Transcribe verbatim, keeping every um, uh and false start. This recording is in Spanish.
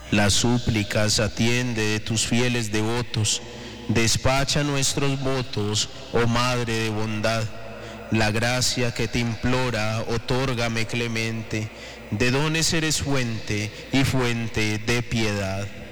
Las súplicas atiende de tus fieles devotos. Despacha nuestros votos, oh Madre de bondad. La gracia que te implora, otórgame clemente. De dones eres fuente y fuente de piedad.